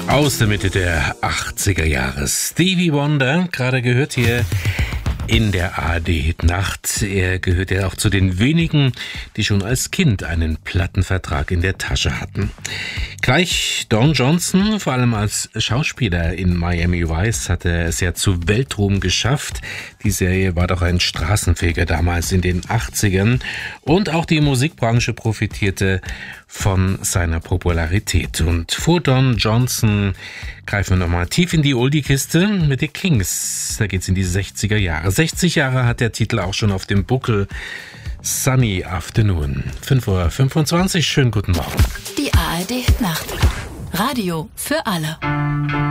Aus der Mitte der 80er Jahre. Stevie Wonder, gerade gehört hier in der ARD-Nacht. Er gehört ja auch zu den wenigen, die schon als Kind einen Plattenvertrag in der Tasche hatten. Gleich Don Johnson, vor allem als Schauspieler in Miami Vice, hat er es ja zu Weltruhm geschafft. Die Serie war doch ein Straßenfeger damals in den 80ern. Und auch die Musikbranche profitierte von seiner Popularität. Und vor Don Johnson greifen wir nochmal tief in die Oldie-Kiste mit den Kings. Da geht's in die 60er Jahre. 60 Jahre hat der Titel auch schon auf dem Buckel. Sunny Afternoon. 5:25 Uhr. Schönen guten Morgen. Die ARD-Nacht. Radio für alle.